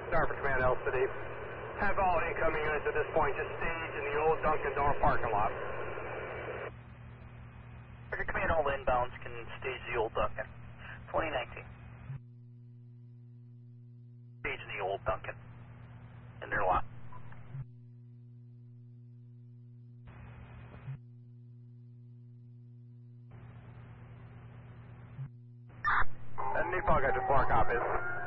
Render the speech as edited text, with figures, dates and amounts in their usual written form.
Starboard Command L City. Have all incoming units at this point just stage in the old Dunkin' Door parking lot. Starboard Command, all inbounds can stage the old Dunkin'. 2019. Stage in the old Dunkin'. In their lot. Nippon got just 4 copies.